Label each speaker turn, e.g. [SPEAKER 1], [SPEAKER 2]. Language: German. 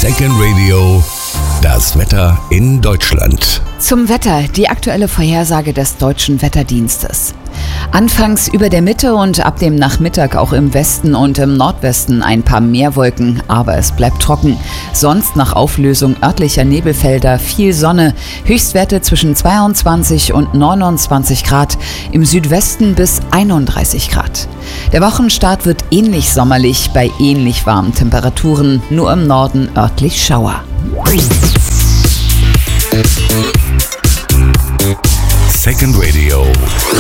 [SPEAKER 1] Second Radio, das Wetter in Deutschland.
[SPEAKER 2] Zum Wetter, die aktuelle Vorhersage des Deutschen Wetterdienstes. Anfangs über der Mitte und ab dem Nachmittag auch im Westen und im Nordwesten ein paar Meerwolken, aber es bleibt trocken. Sonst nach Auflösung örtlicher Nebelfelder viel Sonne, Höchstwerte zwischen 22 und 29 Grad, im Südwesten bis 31 Grad. Der Wochenstart wird ähnlich sommerlich bei ähnlich warmen Temperaturen, nur im Norden örtlich Schauer.
[SPEAKER 1] Second Radio.